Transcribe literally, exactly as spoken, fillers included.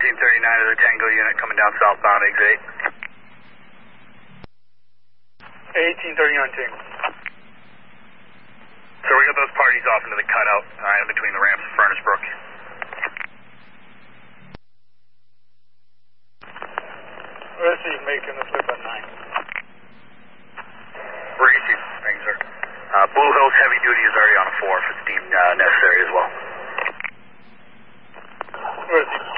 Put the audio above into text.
fourteen thirty-nine is a Tango unit coming down southbound, exit eight. eighteen thirty-nine Tango. So we got those parties off into the cutout uh, in between the ramps and Furnace Brook. Let's see, making the flip at nine. Racing, thank you, sir. Uh, Blue Hills heavy duty is already on a four if it's deemed uh, necessary as well. Let's see.